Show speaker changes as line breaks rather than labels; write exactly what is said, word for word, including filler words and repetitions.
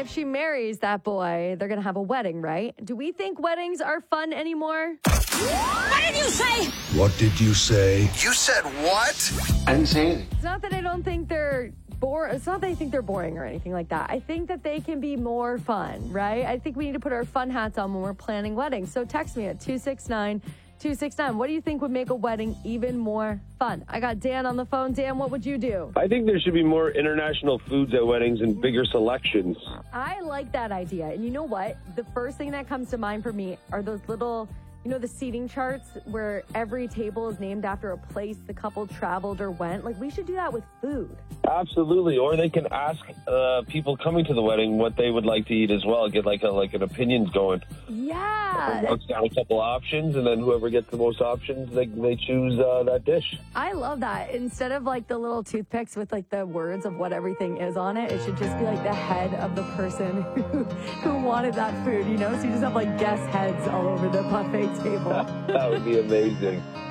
if she marries that boy, they're going to have a wedding, right? Do we think weddings are fun anymore?
What did you say?
What did you say?
You said what?
I didn't say anything.
It's not that I don't think they're boring. It's not that I think they're boring or anything like that. I think that they can be more fun, right? I think we need to put our fun hats on when we're planning weddings. So text me at two six nine two six nine. What do you think would make a wedding even more fun? I got Dan on the phone. Dan, what would you do?
I think there should be more international foods at weddings and bigger selections.
I like that idea. And you know what? The first thing that comes to mind for me are those little, you know, the seating charts where every table is named after a place the couple traveled or went. Like, we should do that with food.
Absolutely. Or they can ask uh, people coming to the wedding what they would like to eat as well. Get like a, like an opinions going.
Yeah.
Marks down a couple options, and then whoever gets the most options, they they choose uh, that dish.
I love that. Instead of like the little toothpicks with like the words of what everything is on it, it should just be like the head of the person who, who wanted that food, you know? So you just have like guest heads all over the buffet table.
That would be amazing.